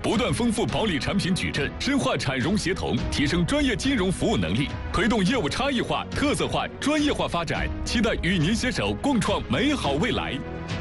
不断丰富保理产品矩阵，深化产融协同，提升专业金融服务能力，推动业务差异化、特色化、专业化发展。期待与您携手共创美好未来。